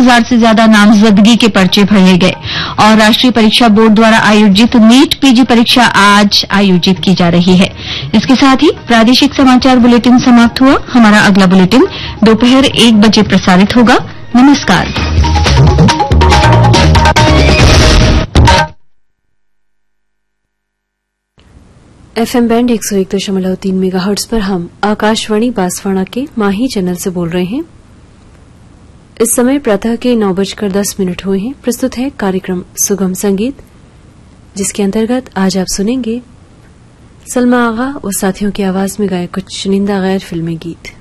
10,000 से ज्यादा नामजदगी के पर्चे भरे गए और राष्ट्रीय परीक्षा बोर्ड द्वारा आयोजित नीट पीजी परीक्षा आज आयोजित की जा रही है। इसके साथ ही प्रादेशिक समाचार बुलेटिन समाप्त हुआ। हमारा अगला बुलेटिन दोपहर 1 बजे प्रसारित होगा। नमस्कार। FM बैंड 101.3 मेगाहर्ट्ज पर हम आकाशवाणी बांसवाड़ा के माही चैनल से बोल रहे हैं। इस समय प्रातः के 9:10 हुए हैं। प्रस्तुत है कार्यक्रम सुगम संगीत, जिसके अंतर्गत आज आप सुनेंगे सलमा आगा और साथियों की आवाज में गाए कुछ चुनिंदा गैर फिल्मी गीत।